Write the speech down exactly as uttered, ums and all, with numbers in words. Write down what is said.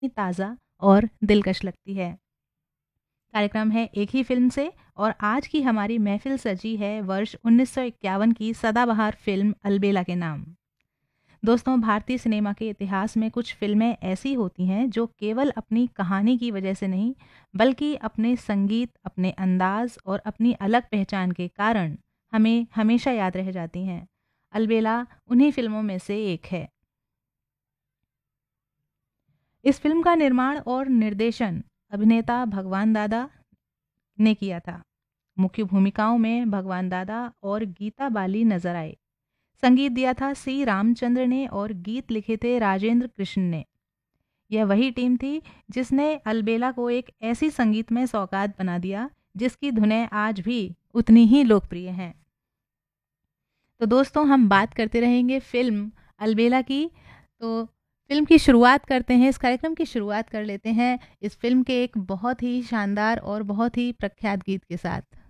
ताज़ा और दिलकश लगती है। कार्यक्रम है एक ही फ़िल्म से और आज की हमारी महफ़िल सजी है वर्ष उन्नीस सौ इक्यावन की सदाबहार फ़िल्म अलबेला के नाम। दोस्तों, भारतीय सिनेमा के इतिहास में कुछ फ़िल्में ऐसी होती हैं जो केवल अपनी कहानी की वजह से नहीं, बल्कि अपने संगीत, अपने अंदाज़ और अपनी अलग पहचान के कारण हमें हमेशा याद रह जाती हैं। अलबेला उन्हीं फ़िल्मों में से एक है। इस फ़िल्म का निर्माण और निर्देशन अभिनेता भगवान दादा ने किया था। मुख्य भूमिकाओं में भगवान दादा और गीता बाली नजर आए। संगीत दिया था सी रामचंद्र ने और गीत लिखे थे राजेंद्र कृष्ण ने। यह वही टीम थी जिसने अलबेला को एक ऐसी संगीतमय सौगात बना दिया जिसकी धुनें आज भी उतनी ही लोकप्रिय हैं। तो दोस्तों, हम बात करते रहेंगे फिल्म अलबेला की। तो फिल्म की शुरुआत करते हैं, इस कार्यक्रम की शुरुआत कर लेते हैं इस फिल्म के एक बहुत ही शानदार और बहुत ही प्रख्यात गीत के साथ।